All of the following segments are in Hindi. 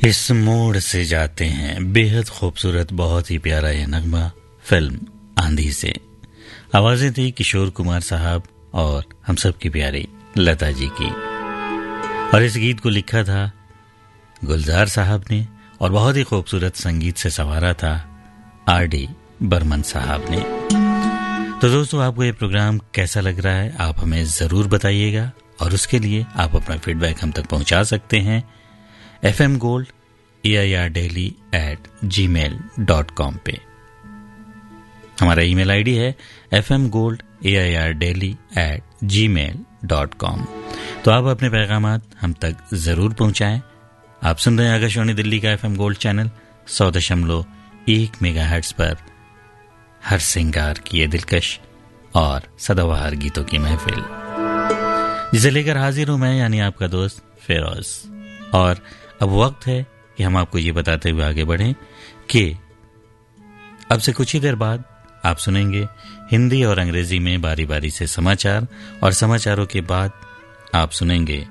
इस मोड़ से जाते हैं, बेहद खूबसूरत, बहुत ही प्यारा यह नगमा फिल्म आंधी से। आवाजें थी किशोर कुमार साहब और हम सब की प्यारी लता जी की, और इस गीत को लिखा था गुलजार साहब ने और बहुत ही खूबसूरत संगीत से संवारा था आर.डी. बर्मन साहब ने। तो दोस्तों, आपको ये प्रोग्राम कैसा लग रहा है आप हमें ज़रूर बताइएगा, और उसके लिए आप अपना फीडबैक हम तक पहुंचा सकते हैं FM Gold AIRdaily@gmail.com पे। हमारा ईमेल आईडी है fmgold@gmail.com। तो आप अपने पैगामात हम तक ज़रूर पहुंचाएं। आप सुन रहे हैं आकाशवाणी दिल्ली का FM Gold चैनल 100.1 मेगाहर्ट्ज पर हर सिंगार की ये दिलकश और सदाबहार गीतों की महफिल, जिसे लेकर हाजिर हूं मैं, यानी आपका दोस्त फिरोज। और अब वक्त है कि हम आपको ये बताते हुए आगे बढ़ें कि अब से कुछ ही देर बाद आप सुनेंगे हिंदी और अंग्रेजी में बारी बारी से समाचार, और समाचारों के बाद आप सुनेंगे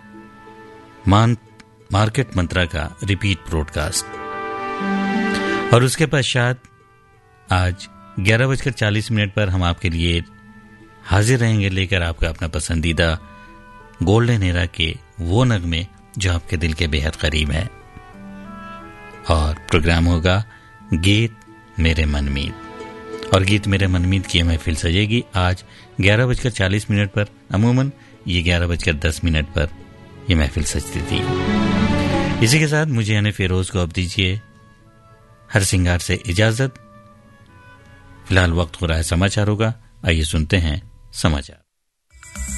मार्केट मंत्रा का रिपीट ब्रॉडकास्ट, और उसके पश्चात आज 11:40 पर हम आपके लिए हाजिर रहेंगे लेकर आपका अपना पसंदीदा गोल्डन एरा के वो नगमे जो आपके दिल के बेहद करीब है, और प्रोग्राम होगा गीत मेरे मनमीत। और गीत मेरे मनमीत की महफिल सजेगी आज 11:40 पर। अमूमन ये 11:10 पर यह महफिल सजती थी। इसी के साथ मुझे यानी फिरोज को अब दीजिए हर सिंगार से इजाजत। फिलहाल वक्त हो रहा है समाचारों का, आइए सुनते हैं समाचार।